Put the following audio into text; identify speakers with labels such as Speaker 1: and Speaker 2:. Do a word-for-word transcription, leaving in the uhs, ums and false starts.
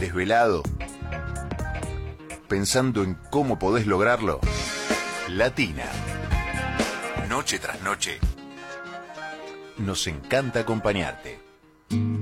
Speaker 1: ¿Desvelado? ¿Pensando en cómo podés lograrlo? Latina. Noche tras noche. Nos encanta acompañarte.